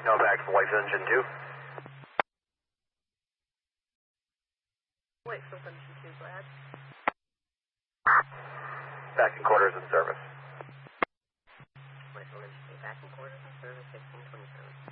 No, back to White Engine 2. White Engine 2, Brad. Back in quarters in service. White Engine 2, back in quarters in service, 1627.